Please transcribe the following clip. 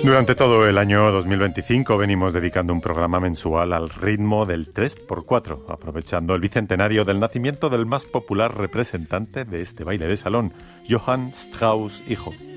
Durante todo el año 2025 venimos dedicando un programa mensual al ritmo del 3x4, aprovechando el bicentenario del nacimiento del más popular representante de este baile de salón, Johann Strauss hijo.